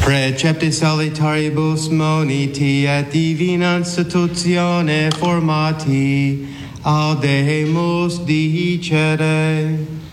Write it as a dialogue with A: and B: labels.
A: Precepti salitaribus moniti et divina institutione formati, audemus dicere.